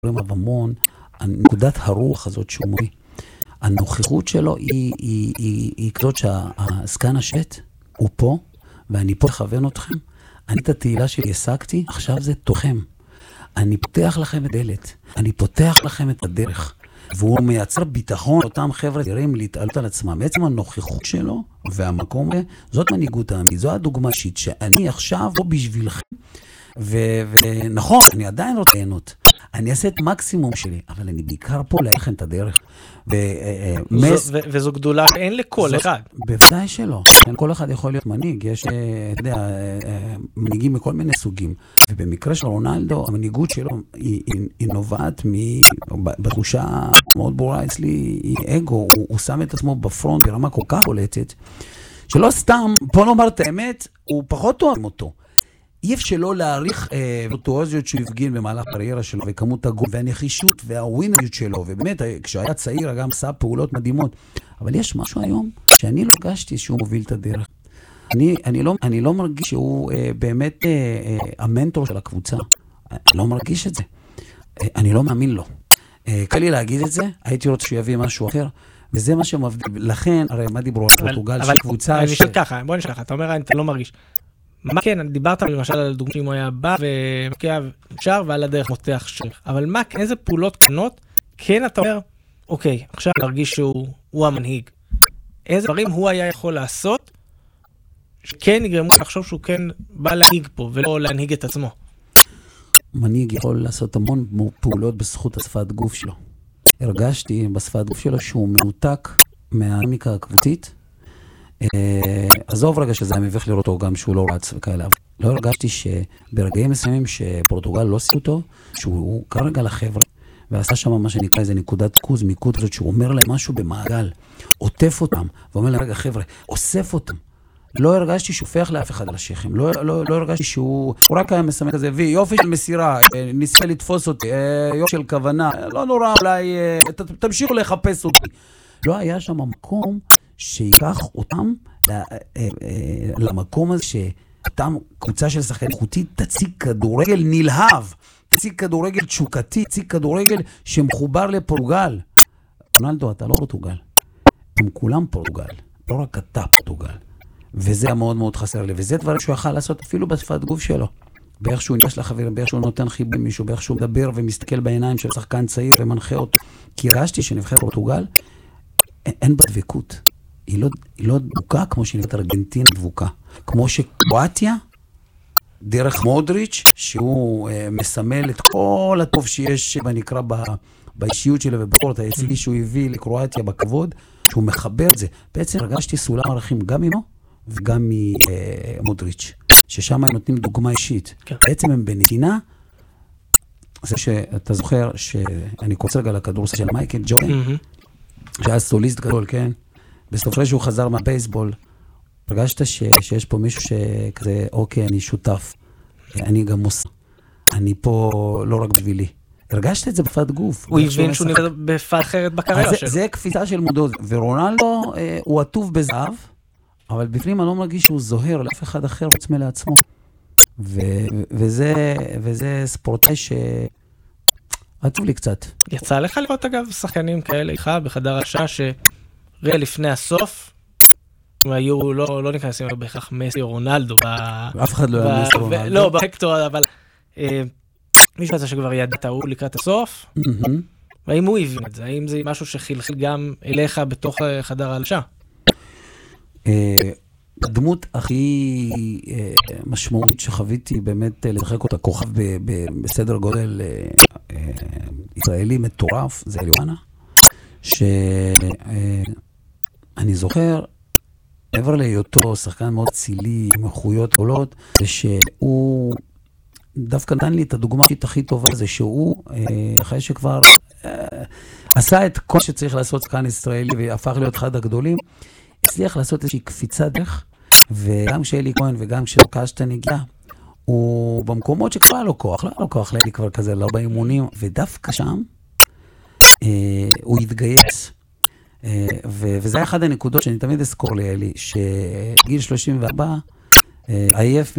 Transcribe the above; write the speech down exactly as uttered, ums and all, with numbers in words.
עליו המון, נקודת הרוח הזאת שהוא מביא. הנוכחות שלו היא, היא, היא, היא, היא כזאת שהסגן השבט הוא פה, ואני פה לכוון אתכם. אני את התהילה שלי השגתי, עכשיו זה תוכם. אני פותח לכם את דלת, אני פותח לכם את הדרך. והוא מייצר ביטחון אותם חבר'ה דרים להתעלות על עצמם. בעצם הנוכחות שלו והמקום, זאת מנהיגות האמיתית, זו הדוגמה אישית שאני עכשיו פה בשבילכם. ונכון, אני עדיין רוצה ליהנות. אני אעשה את מקסימום שלי, אבל אני בעיקר פה לכם את הדרך. וזו גדולה אין לכל אחד. בוודאי שלא. כל אחד יכול להיות מנהיג. יש, אתה יודע, מנהיגים מכל מיני סוגים. ובמקרה של רונלדו, המנהיגות שלו היא נובעת בתחושה מאוד ברורה אצלי, היא אגו. הוא שם את עצמו בפרונט ברמה כל כך בולטת, שלא סתם, פה נאמר את האמת, הוא פחות אוהב אותו. אי אפשר שלא להעריך וירטואוזיות שהוא הפגין במהלך הקריירה שלו, וכמות הגול והנחישות והווינריות שלו, ובאמת, כשהיה צעיר, גם עשה פעולות מדהימות. אבל יש משהו היום שאני לא הרגשתי שהוא מוביל את הדרך. אני, אני, לא, אני לא מרגיש שהוא אה, באמת אה, אה, המנטור של הקבוצה. אני לא מרגיש את זה. אה, אני לא מאמין לו. אה, קל לי להגיד את זה, הייתי רוצה שהוא יביא משהו אחר, וזה מה שמבדיל. לכן, הרי מה דיברו על פורטוגל, שהיא קבוצה... אני נשאל ככה, בוא נשאל ככה, אתה אומר, אתה לא מרגיש. מה כן, דיברת למשל על דוגמא שאם הוא היה בא ומקע שר ועל הדרך מותח שריך, אבל מה, איזה פעולות קטנות, כן אתה אומר, אוקיי, עכשיו נרגיש שהוא המנהיג. איזה דברים הוא היה יכול לעשות, שכן יגרמו לחשוב שהוא כן בא להנהיג פה, ולא להנהיג את עצמו. מנהיג יכול לעשות המון פעולות בזכות השפת גוף שלו. הרגשתי בשפת גוף שלו שהוא מנותק מהאמיקה הקבוצית, עזוב רגע שזה מביך לראות אותו גם שהוא לא רץ וכאלה. לא הרגשתי שברגעים מסוימים שפורטוגל לא עשו אותו, שהוא כרגע לחבר'ה, ועשה שם מה שנקרא איזה נקודת קוז, מיקוד כזאת, שהוא אומר להם משהו במעגל, עוטף אותם, ואומר להם, רגע חבר'ה, אוסף אותם. לא הרגשתי שהוא הופך לאף אחד על השכם, לא, לא, לא הרגשתי שהוא, הוא רק היה מסמן כזה, וי, יופי של מסירה, ניסה לתפוס אותי, יופי של כוונה, לא נורא, אולי, תמשיכו לחפש אותי. לא היה שם מקום שיקח אותם למקום הזה שאותם קבוצה של שחקנים איכותית תציג כדורגל נלהב, תציג כדורגל תשוקתי, תציג כדורגל שמחובר לפורטוגל. רונלדו, אתה לא פורטוגל. הם כולם פורטוגל, לא רק אתה פורטוגל. וזה מאוד מאוד חסר לי, וזה דברים שהוא יכל לעשות אפילו בשפת גוף שלו. באיך שהוא ניגש לחברים, באיך שהוא נותן חיבור מישהו, באיך שהוא מדבר ומסתכל בעיניים של שחקן צעיר ומנחה אותו. כי הרגשתי שנבחרת פורטוגל, אין בה דבקות. היא לא, היא לא דבוקה כמו שנבחרת ארגנטינה דבוקה. כמו שקרואטיה, דרך מודריץ', שהוא אה, מסמל את כל הטוב שיש, בנקרא ב, באישיות שלו ובספורט היציגי שהוא הביא לקרואטיה בכבוד, שהוא מחבר את זה. בעצם הרגשתי סולם ערכים גם ממנו וגם ממודריץ', ששם הם נותנים דוגמה אישית. כן. בעצם הם בנתינה, זה שאתה זוכר שאני קוצר רגע לכדורסל של מייקל ג'ורדן, mm-hmm. שהיה סוליסט גדול, כן? בסופו שהוא חזר מהבייסבול, הרגשת ש, שיש פה מישהו שכזה, אוקיי, אני שותף, אני גם מוסר, אני פה לא רק בשבילי. הרגשת את זה בפת גוף. הוא הבין שהוא נראה בפת אחרת בקריירה שלו. זה קפיצה של מודעות, ורונלדו אה, הוא עטוב בזהב, אבל בפנים אני לא מרגיש שהוא זוהר לאף אחד אחר חוץ מלעצמו. ו- וזה, וזה ספורטאי ש... עטוב לי קצת. יצא לך לראות אגב שחקנים כאלה איתך בחדר השעה שראה לפני הסוף, הם היו, לא, לא נכנסים בהכרח מסי או רונלדו. אף אחד לא היה מסי או רונלדו. לא, בהקטור, אבל אה, מישהו הזה שכבר ידעת הוא לקראת הסוף, והאם הוא הבין את זה? האם זה משהו שחלחל גם אליך בתוך חדר ההלשה? הדמות הכי משמעותית שחוויתי באמת לשחק אותה כוכב בסדר גודל ישראלי מטורף, זה אליואנה, שאני זוכר, מעבר להיותו שחקן מאוד צילי, עם איכויות גדולות, זה שהוא דווקא נתן לי את הדוגמה הכי טובה, זה שהוא, אחרי שכבר עשה את כל שצריך לעשות שחקן ישראלי והפך להיות אחד הגדולים, הצליח לעשות איזושהי קפיצת דרך, וגם כשאלי כהן וגם כשקשטן הגיע, הוא במקומות שכבר היה לו כוח, לא היה לו כוח לאלי כבר כזה, לא באימונים, ודווקא שם אה, הוא התגייס. אה, ו- וזה אחד הנקודות שאני תמיד אזכור לאלי, שגיל שלושים וארבע, אה, עייף